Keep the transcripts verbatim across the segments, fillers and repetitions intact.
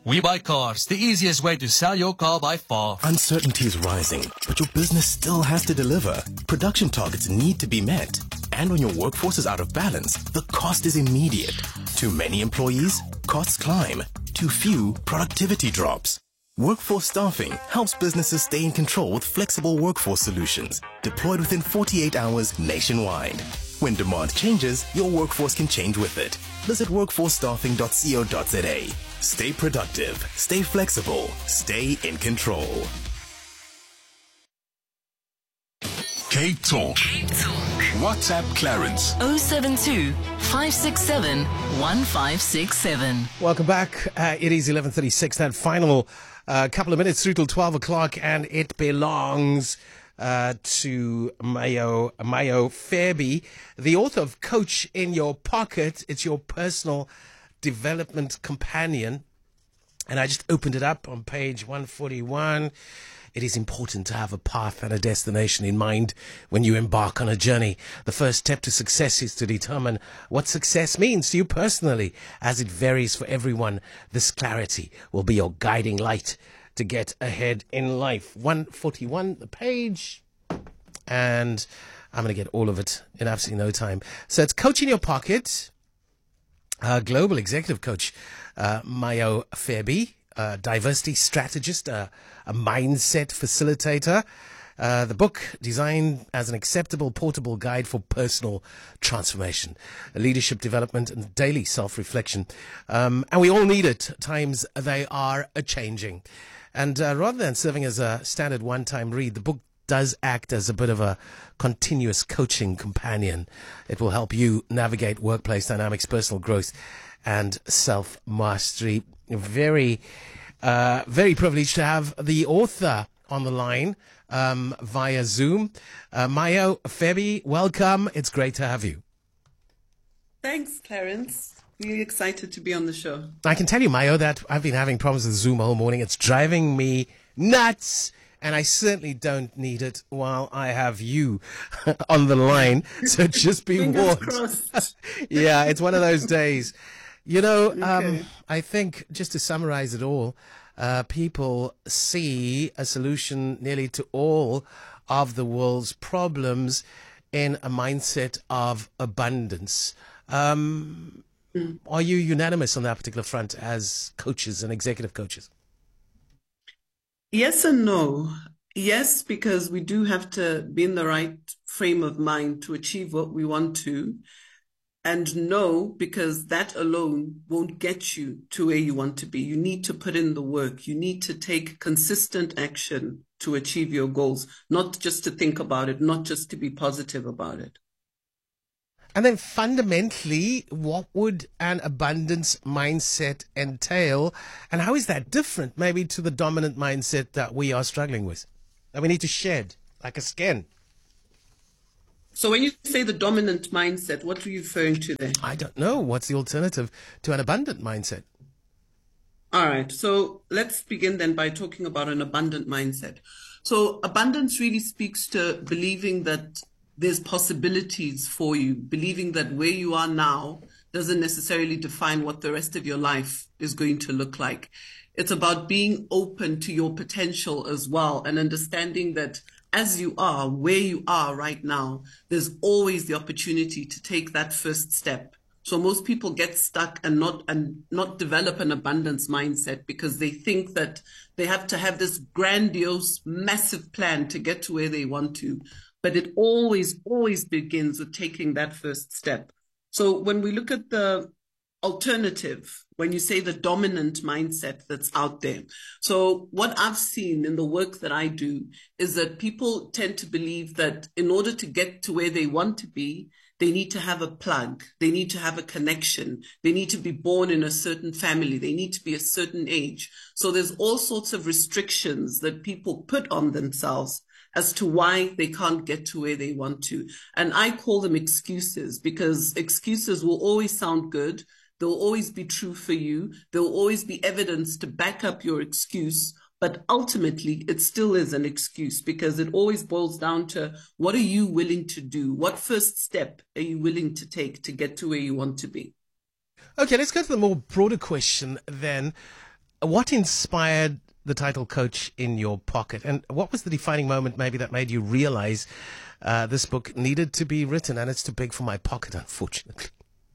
We Buy Cars, the easiest way to sell your car by far. Uncertainty is rising, but your business still has to deliver. Production targets need to be met. And when your workforce is out of balance, the cost is immediate. Too many employees? Costs climb. Too few? Productivity drops. Workforce Staffing helps businesses stay in control with flexible workforce solutions, deployed within forty-eight hours nationwide. When demand changes, your workforce can change with it. Visit workforce staffing dot co dot za. Stay productive, stay flexible, stay in control. Cape Talk. Cape Talk. WhatsApp Clarence. oh seven two, five six seven, one five six seven. Welcome back. Uh, it is eleven thirty-six. That final uh, couple of minutes through till twelve o'clock, and it belongs uh, to Mayo Mayo Fairby, the author of Coach in Your Pocket. It's your personal development companion. And I just opened it up on page one forty-one. It is important to have a path and a destination in mind when you embark on a journey. The first step to success is to determine what success means to you personally, as it varies for everyone. This clarity will be your guiding light to get ahead in life. one forty-one, the page, and I'm going to get all of it in absolutely no time. So it's Coach in Your Pocket, uh, Global Executive Coach uh, Mayo Fairby, Uh, diversity strategist, uh, a mindset facilitator. Uh, the book designed as an acceptable portable guide for personal transformation, leadership development, and daily self-reflection. Um, and we all need it. Times they are a-changing. And uh, rather than serving as a standard one-time read, the book does act as a bit of a continuous coaching companion. It will help you navigate workplace dynamics, personal growth, and self-mastery. Very, uh, very privileged to have the author on the line um, via Zoom. Uh, Mayo Fairby, welcome. It's great to have you. Thanks, Clarence. Really excited to be on the show. I can tell you, Mayo, that I've been having problems with Zoom all morning. It's driving me nuts. And I certainly don't need it while I have you on the line. So just be warned. Yeah, it's one of those days. You know, um, okay. I think just to summarize it all, uh, people see a solution nearly to all of the world's problems in a mindset of abundance. Um, mm. Are you unanimous on that particular front as coaches and executive coaches? Yes and no. Yes, because we do have to be in the right frame of mind to achieve what we want to. And no, because that alone won't get you to where you want to be. You need to put in the work. You need to take consistent action to achieve your goals, not just to think about it, not just to be positive about it. And then fundamentally, what would an abundance mindset entail? And how is that different maybe to the dominant mindset that we are struggling with, that we need to shed like a skin? So when you say the dominant mindset, what are you referring to there? I don't know. What's the alternative to an abundant mindset? All right. So let's begin then by talking about an abundant mindset. So abundance really speaks to believing that there's possibilities for you, believing that where you are now doesn't necessarily define what the rest of your life is going to look like. It's about being open to your potential as well and understanding that as you are, where you are right now, there's always the opportunity to take that first step. So most people get stuck and not and not develop an abundance mindset because they think that they have to have this grandiose, massive plan to get to where they want to. But it always, always begins with taking that first step. So when we look at the alternative, when you say the dominant mindset that's out there. So what I've seen in the work that I do is that people tend to believe that in order to get to where they want to be, they need to have a plug, they need to have a connection, they need to be born in a certain family, they need to be a certain age. So there's all sorts of restrictions that people put on themselves as to why they can't get to where they want to. And I call them excuses because excuses will always sound good. They'll always be true for you. There'll always be evidence to back up your excuse. But ultimately, it still is an excuse because it always boils down to what are you willing to do? What first step are you willing to take to get to where you want to be? Okay, let's go to the more broader question then. what inspired the title Coach in Your Pocket? And what was the defining moment maybe that made you realize uh, this book needed to be written and it's too big for my pocket, unfortunately?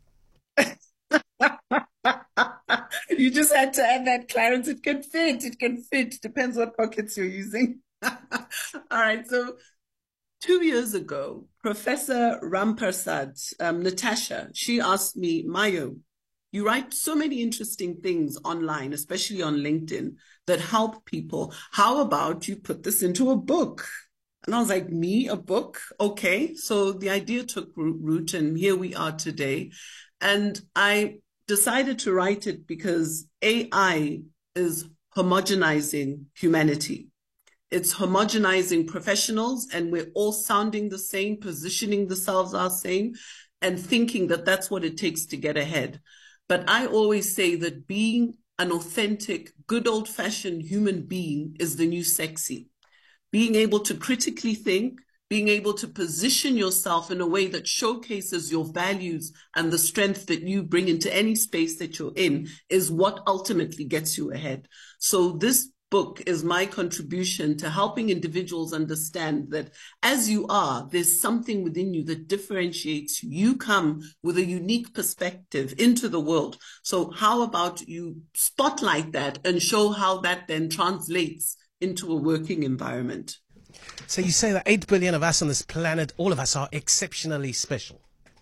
You just had to add that, Clarence. It can fit. It can fit. Depends what pockets you're using. All right. So two years ago, Professor Rampersad, um, Natasha, she asked me, Mayo, you write so many interesting things online, especially on LinkedIn, that help people. How about you put this into a book? And I was like, me, a book? Okay. So the idea took root, and here we are today. And I decided to write it because A I is homogenizing humanity. It's homogenizing professionals, and we're all sounding the same, positioning themselves the same, and thinking that that's what it takes to get ahead. But I always say that being an authentic, good old-fashioned human being is the new sexy. Being able to critically think, being able to position yourself in a way that showcases your values and the strength that you bring into any space that you're in is what ultimately gets you ahead. So this book is my contribution to helping individuals understand that as you are, there's something within you that differentiates you. You come with a unique perspective into the world. So how about you spotlight that and show how that then translates into a working environment? So you say that eight billion of us on this planet, all of us are exceptionally special.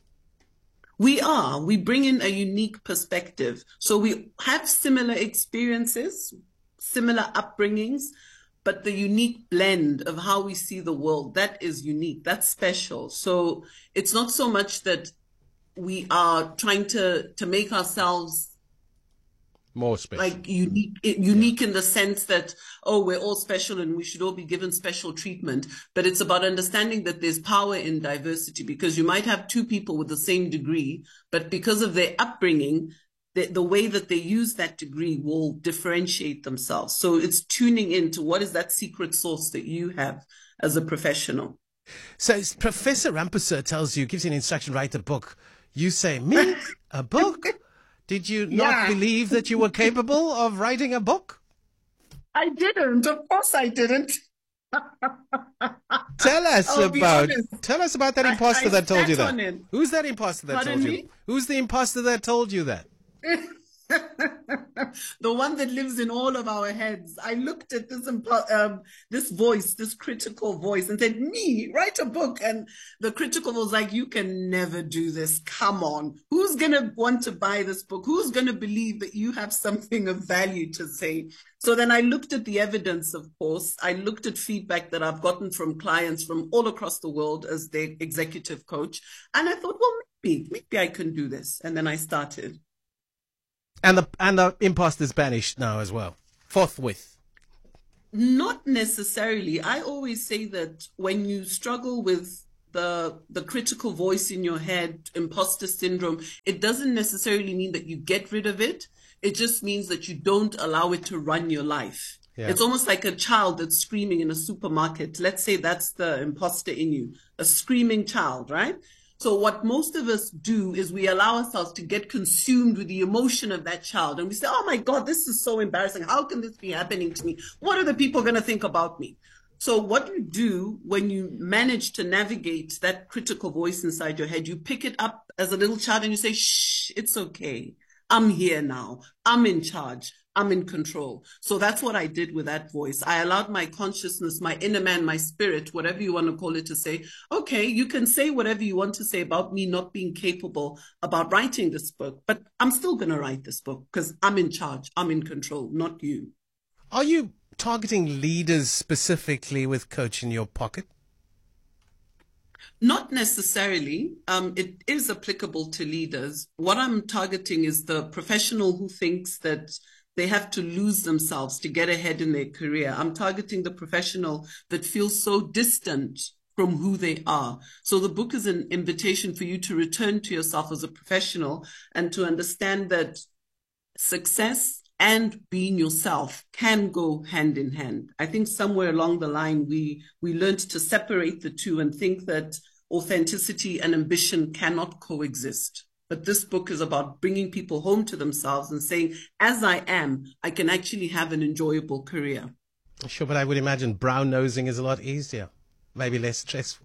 We are. We bring in a unique perspective. So we have similar experiences, similar upbringings, but the unique blend of how we see the world, that is unique, that's special. So it's not so much that we are trying to, to make ourselves more special, like unique, unique in the sense that, oh, we're all special and we should all be given special treatment. But it's about understanding that there's power in diversity, because you might have two people with the same degree, but because of their upbringing, The, the way that they use that degree will differentiate themselves. So it's tuning into what is that secret sauce that you have as a professional. So Professor Rampersad tells you, gives you an instruction, write a book. You say, me? A book? Did you not Yeah. believe that you were capable of writing a book? I didn't. Of course I didn't. Tell us I'll be about honest. tell us about that I- imposter I that told you sat that. on it. Who's that imposter that Pardon told you? me? Who's the imposter that told you that? The one that lives in all of our heads. I looked at this impo- um, this voice, this critical voice, and said, me, write a book. And the critical was like, you can never do this. Come on. Who's going to want to buy this book? Who's going to believe that you have something of value to say? So then I looked at the evidence, of course. I looked at feedback that I've gotten from clients from all across the world as their executive coach. And I thought, well, maybe, maybe I can do this. And then I started. And the and the imposter's banished now as well, forthwith. Not necessarily. I always say that when you struggle with the the critical voice in your head, imposter syndrome, it doesn't necessarily mean that you get rid of it. It just means that you don't allow it to run your life. Yeah. It's almost like a child that's screaming in a supermarket. Let's say that's the imposter in you, a screaming child, right? So what most of us do is we allow ourselves to get consumed with the emotion of that child. And we say, oh my God, this is so embarrassing. How can this be happening to me? What are the people going to think about me? So what you do when you manage to navigate that critical voice inside your head, you pick it up as a little child and you say, shh, it's okay. I'm here now. I'm in charge. I'm in control. So that's what I did with that voice. I allowed my consciousness, my inner man, my spirit, whatever you want to call it, to say, okay, you can say whatever you want to say about me not being capable about writing this book, but I'm still going to write this book because I'm in charge. I'm in control, not you. Are you targeting leaders specifically with Coach in Your Pocket? Not necessarily. Um, it is applicable to leaders. What I'm targeting is the professional who thinks that they have to lose themselves to get ahead in their career. I'm targeting the professional that feels so distant from who they are. So the book is an invitation for you to return to yourself as a professional and to understand that success and being yourself can go hand in hand. I think somewhere along the line, we, we learned to separate the two and think that authenticity and ambition cannot coexist. But this book is about bringing people home to themselves and saying, as I am, I can actually have an enjoyable career. Sure, but I would imagine brown nosing is a lot easier, maybe less stressful.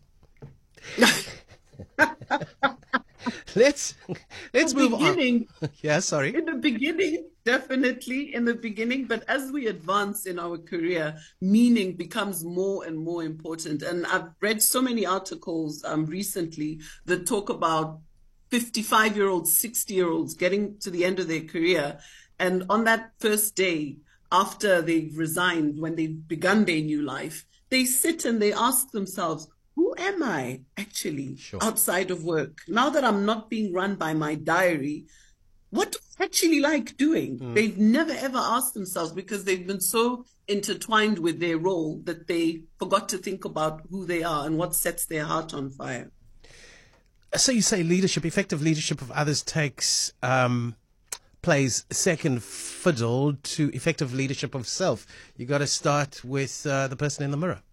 let's let's the move beginning, on. Yeah, sorry. In the beginning, definitely in the beginning, but as we advance in our career, meaning becomes more and more important. And I've read so many articles um, recently that talk about fifty-five-year-olds, sixty-year-olds getting to the end of their career, and on that first day, after they've resigned, when they've begun their new life, they sit and they ask themselves, who am I actually Sure. outside of work? Now that I'm not being run by my diary, what do I actually like doing? Mm. They've never ever asked themselves because they've been so intertwined with their role that they forgot to think about who they are and what sets their heart on fire. So you say leadership, effective leadership of others takes... Um plays second fiddle to effective leadership of self. You got to start with uh, the person in the mirror.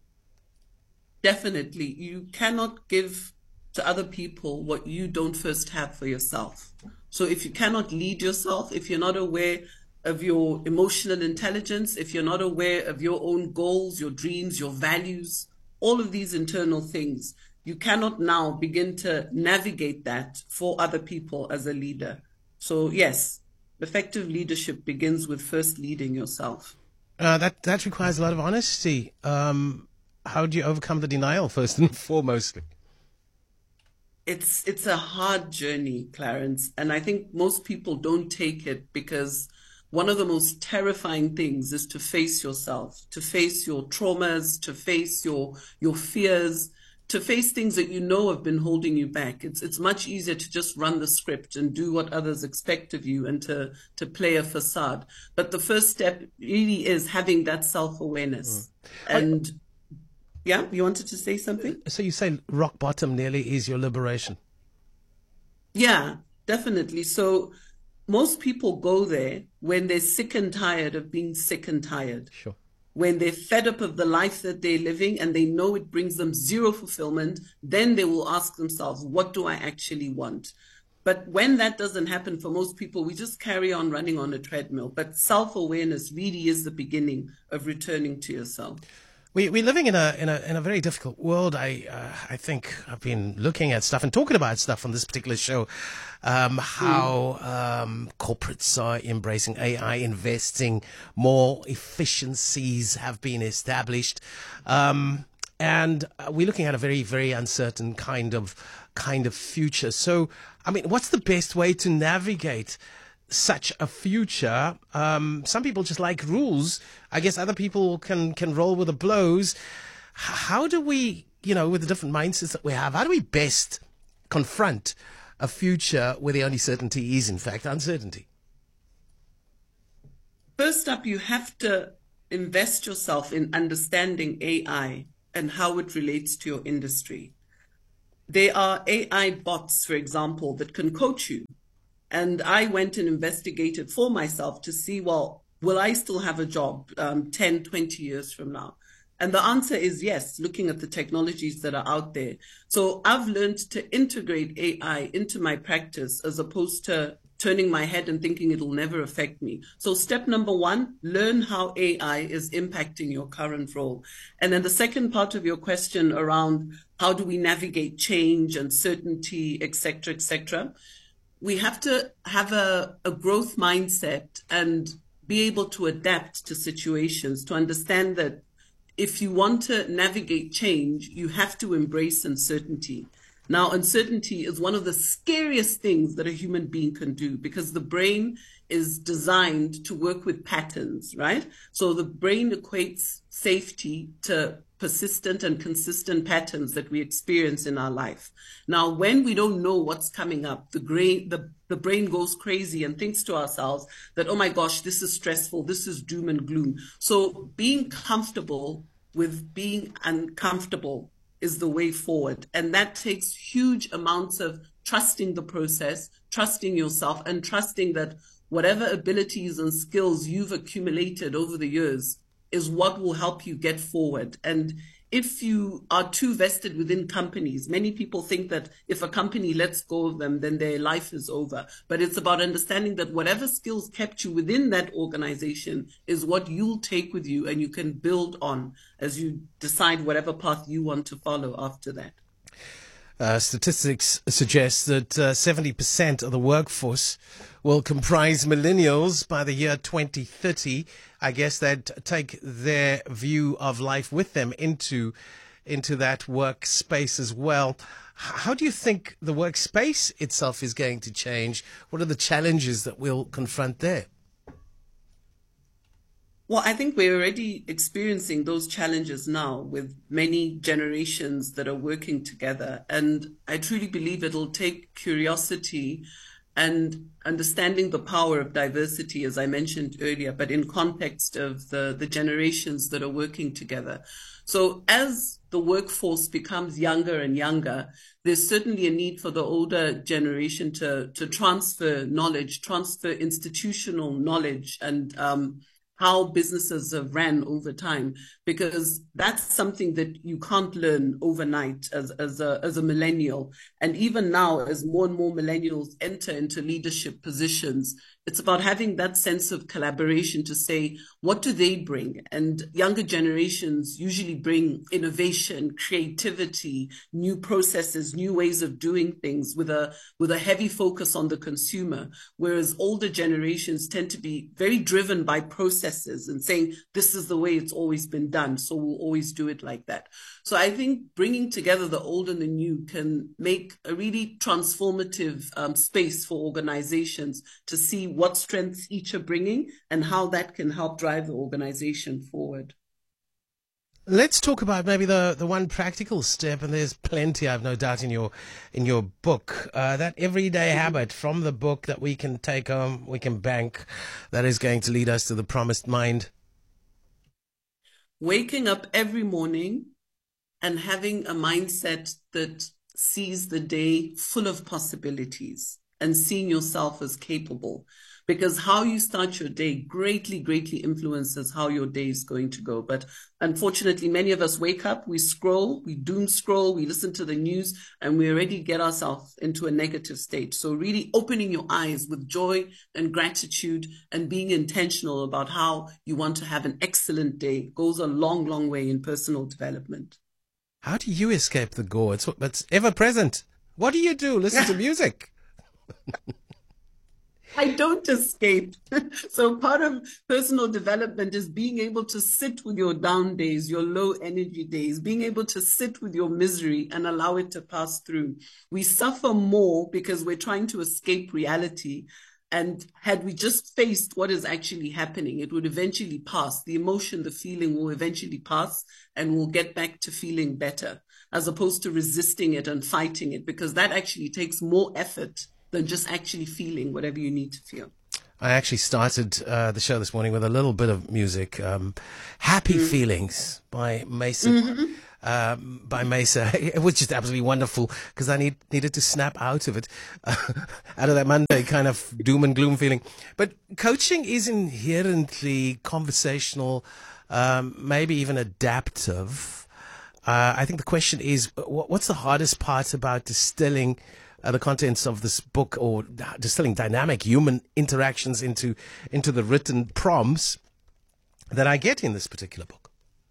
Definitely. You cannot give to other people what you don't first have for yourself. So if you cannot lead yourself, if you're not aware of your emotional intelligence, if you're not aware of your own goals, your dreams, your values, all of these internal things, you cannot now begin to navigate that for other people as a leader. So yes, effective leadership begins with first leading yourself. Uh, that that requires a lot of honesty. Um, how do you overcome the denial first and foremost? It's it's a hard journey, Clarence, and I think most people don't take it because one of the most terrifying things is to face yourself, to face your traumas, to face your your fears, to face things that you know have been holding you back. It's it's much easier to just run the script and do what others expect of you and to, to play a facade. But the first step really is having that self-awareness. Mm. And, I, yeah, you wanted to say something? So you say rock bottom nearly is your liberation. Yeah, definitely. So most people go there when they're sick and tired of being sick and tired. Sure. When they're fed up of the life that they're living and they know it brings them zero fulfillment, then they will ask themselves, what do I actually want? But when that doesn't happen for most people, we just carry on running on a treadmill. But self-awareness really is the beginning of returning to yourself. We, we're living in a in a in a very difficult world. I uh, I think I've been looking at stuff and talking about stuff on this particular show. Um, how um, corporates are embracing A I, investing, more efficiencies have been established, um, and we're looking at a very very uncertain kind of kind of future. So, I mean, what's the best way to navigate such a future? Um, some people just like rules. I guess other people can, can roll with the blows. How do we, you know, with the different mindsets that we have, how do we best confront a future where the only certainty is, in fact, uncertainty? First up, you have to invest yourself in understanding A I and how it relates to your industry. There are A I bots, for example, that can coach you. And I went and investigated for myself to see, well, will I still have a job um, ten, twenty years from now? And the answer is yes, looking at the technologies that are out there. So I've learned to integrate A I into my practice as opposed to turning my head and thinking it'll never affect me. So step number one, learn how A I is impacting your current role. And then the second part of your question around how do we navigate change, uncertainty, et cetera, et cetera. We have to have a, a growth mindset and be able to adapt to situations, to understand that if you want to navigate change, you have to embrace uncertainty. Now, uncertainty is one of the scariest things that a human being can do because the brain is designed to work with patterns, right? So the brain equates safety to persistent and consistent patterns that we experience in our life. Now, when we don't know what's coming up, the brain, the, the brain goes crazy and thinks to ourselves that, oh my gosh, this is stressful, this is doom and gloom. So being comfortable with being uncomfortable is the way forward. And that takes huge amounts of trusting the process, trusting yourself, and trusting that whatever abilities and skills you've accumulated over the years is what will help you get forward. And if you are too vested within companies, many people think that if a company lets go of them, then their life is over. But it's about understanding that whatever skills kept you within that organization is what you'll take with you and you can build on as you decide whatever path you want to follow after that. Uh, statistics suggest that uh, seventy percent of the workforce will comprise millennials by the year twenty thirty. I guess they'd take their view of life with them into into that workspace as well. How do you think the workspace itself is going to change? What are the challenges that we'll confront there? Well, I think we're already experiencing those challenges now with many generations that are working together. And I truly believe it'll take curiosity and understanding the power of diversity, as I mentioned earlier, but in context of the, the generations that are working together. So as the workforce becomes younger and younger, there's certainly a need for the older generation to, to transfer knowledge, transfer institutional knowledge and um, how businesses have ran over time, because that's something that you can't learn overnight as, as, a, as a millennial. And even now, as more and more millennials enter into leadership positions, it's about having that sense of collaboration to say, what do they bring? And younger generations usually bring innovation, creativity, new processes, new ways of doing things with a, with a heavy focus on the consumer, whereas older generations tend to be very driven by processes and saying, this is the way it's always been done, so we'll always do it like that. So I think bringing together the old and the new can make a really transformative um, space for organizations to see what strengths each are bringing and how that can help drive the organization forward. Let's talk about maybe the, the one practical step, and there's plenty, I've no doubt, in your in your book, uh, that everyday mm-hmm. habit from the book that we can take home, we can bank, that is going to lead us to the promised mind. Waking up every morning and having a mindset that sees the day full of possibilities and seeing yourself as capable. Because how you start your day greatly, greatly influences how your day is going to go. But unfortunately, many of us wake up, we scroll, we doom scroll, we listen to the news, and we already get ourselves into a negative state. So really opening your eyes with joy and gratitude and being intentional about how you want to have an excellent day goes a long, long way in personal development. How do you escape the gore? It's, it's ever present. What do you do? Listen to music. I don't escape. So part of personal development is being able to sit with your down days, your low energy days, being able to sit with your misery and allow it to pass through. We suffer more because we're trying to escape reality. And had we just faced what is actually happening, it would eventually pass. The emotion, the feeling will eventually pass, and we'll get back to feeling better, as opposed to resisting it and fighting it, because that actually takes more effort than just actually feeling whatever you need to feel. I actually started uh, the show this morning with a little bit of music. Um, Happy mm. Feelings by Mesa. Mm-hmm. Um, by Mesa. It was just absolutely wonderful because I need, needed to snap out of it, uh, out of that Monday kind of doom and gloom feeling. But coaching is inherently conversational, um, maybe even adaptive. Uh, I think the question is, what's the hardest part about distilling Uh, the contents of this book, or distilling dynamic human interactions into into the written prompts that I get in this particular book?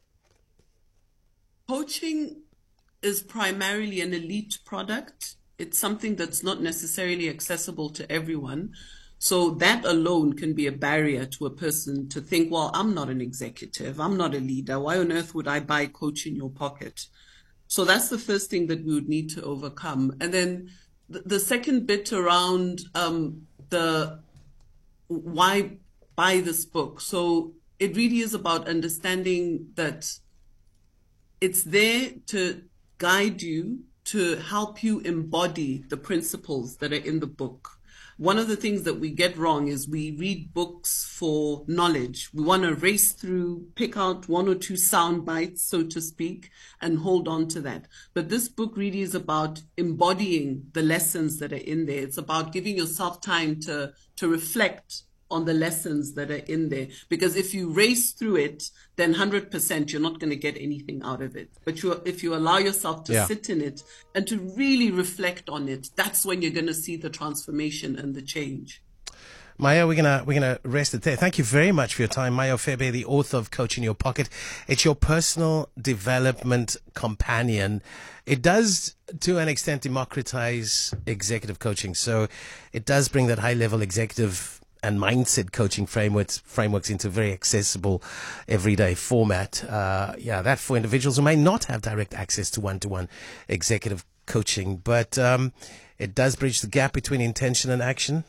Coaching is primarily an elite product. It's something that's not necessarily accessible to everyone. So that alone can be a barrier to a person to think, well, I'm not an executive, I'm not a leader. Why on earth would I buy Coach in Your Pocket? So that's the first thing that we would need to overcome. And then the second bit around um, the why buy this book. So it really is about understanding that it's there to guide you, to help you embody the principles that are in the book. One of the things that we get wrong is we read books for knowledge. We want to race through, pick out one or two sound bites, so to speak, and hold on to that. But this book really is about embodying the lessons that are in there. It's about giving yourself time to, to reflect on the lessons that are in there. Because if you race through it, then one hundred percent you're not going to get anything out of it. But you, if you allow yourself to Yeah. sit in it and to really reflect on it, that's when you're going to see the transformation and the change. Maya, we're gonna we're gonna rest it there. Thank you very much for your time, Maya Fairbairn, the author of Coach in Your Pocket. It's your personal development companion. It does, to an extent, democratize executive coaching. So, it does bring that high level executive and mindset coaching frameworks frameworks into a very accessible, everyday format. Uh, yeah, that for individuals who may not have direct access to one to one executive coaching, but um, it does bridge the gap between intention and action.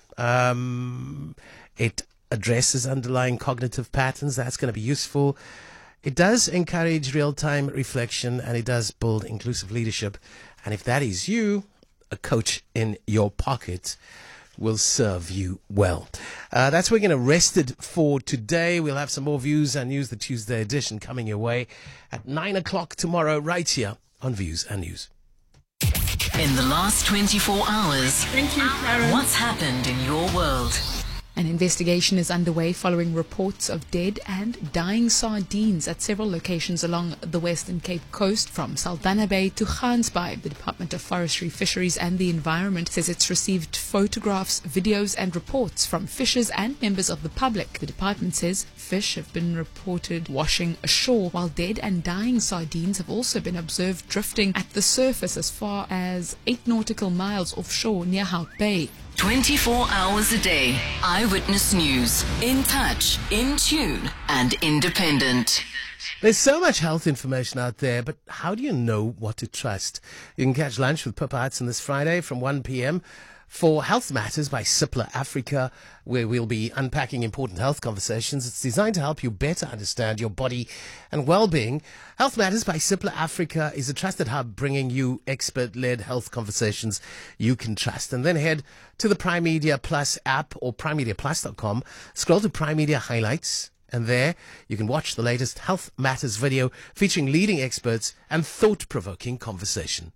Um, it addresses underlying cognitive patterns. That's going to be useful. It does encourage real-time reflection, and it does build inclusive leadership. And if that is you, a coach in your pocket will serve you well. Uh, that's where we're going to rest it for today. We'll have some more views and news, the Tuesday edition, coming your way at nine o'clock tomorrow, right here on Views and News. In the last twenty-four hours, Thank you, Karen. what's happened in your world? An investigation is underway following reports of dead and dying sardines at several locations along the Western Cape coast, from Saldanha Bay to Gansbaai. The Department of Forestry, Fisheries and the Environment says it's received photographs, videos and reports from fishers and members of the public. The department says fish have been reported washing ashore, while dead and dying sardines have also been observed drifting at the surface as far as eight nautical miles offshore near Hout Bay. twenty-four hours a day. Eyewitness News. In touch, in tune, and independent. There's so much health information out there, but how do you know what to trust? You can catch lunch with Pippa Hudson this Friday from one p.m. for Health Matters by Cipla Africa, where we'll be unpacking important health conversations. It's designed to help you better understand your body and well-being. Health Matters by Cipla Africa is a trusted hub bringing you expert-led health conversations you can trust. And then head to the Prime Media Plus app or prime media plus dot com. Scroll to Prime Media Highlights, and there you can watch the latest Health Matters video featuring leading experts and thought-provoking conversation.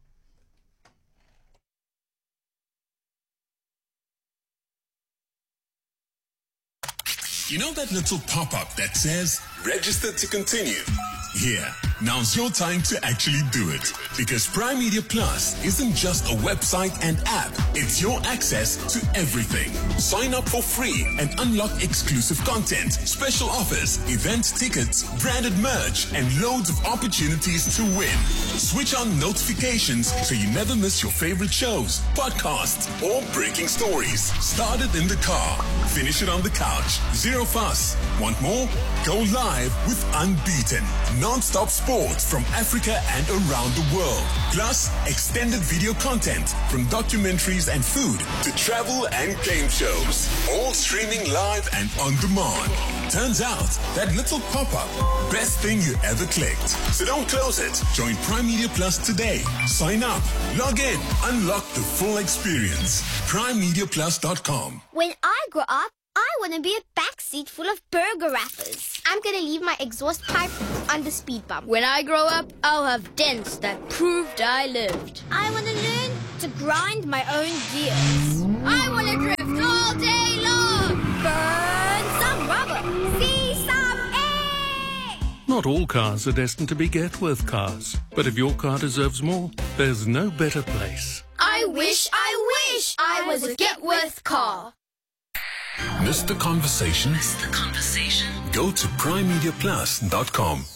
You know that little pop-up that says, register to continue? Yeah, now's your time to actually do it. Because Prime Media Plus isn't just a website and app. It's your access to everything. Sign up for free and unlock exclusive content, special offers, event tickets, branded merch, and loads of opportunities to win. Switch on notifications so you never miss your favorite shows, podcasts, or breaking stories. Start it in the car. Finish it on the couch. Zero fuss. Want more? Go live with Unbeaten. Non-stop sports from Africa and around the world. Plus, extended video content from documentaries and food to travel and game shows. All streaming live and on demand. Turns out, that little pop-up, best thing you ever clicked. So don't close it. Join Prime Media Plus today. Sign up, log in, unlock the full experience. prime media plus dot com. When I grow up, I want to be a backseat full of burger wrappers. I'm going to leave my exhaust pipe on the speed bump. When I grow up, I'll have dents that proved I lived. I want to learn to grind my own gears. I want to drift all day long. Burn some rubber. See some air. Not all cars are destined to be get-worth cars. But if your car deserves more, there's no better place. I wish, I wish I was a get-worth car. Missed the conversation? The conversation. Go to prime media plus dot com.